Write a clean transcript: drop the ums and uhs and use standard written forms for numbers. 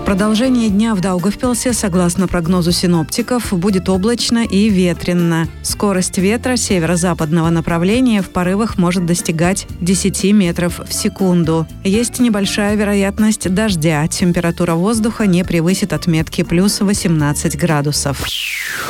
Продолжение дня в Даугавпилсе, согласно прогнозу синоптиков, будет облачно и ветрено. Скорость ветра северо-западного направления в порывах может достигать 10 метров в секунду. Есть небольшая вероятность дождя. Температура воздуха не превысит отметки плюс 18 градусов.